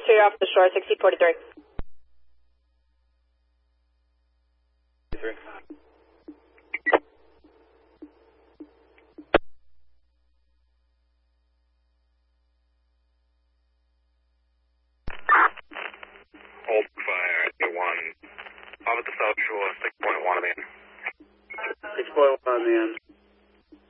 you're off the shore, 6043. 3. Hold fire at the 1. Off at the South Shore, 6.1 on the end. 6.1 on the end.